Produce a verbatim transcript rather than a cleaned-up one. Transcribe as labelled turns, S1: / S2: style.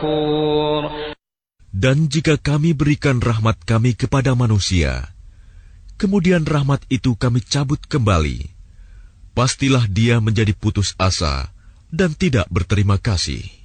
S1: كفور.
S2: Dan jika kami berikan rahmat kami kepada manusia, kemudian rahmat itu kami cabut kembali, pastilah dia menjadi putus asa dan tidak berterima kasih.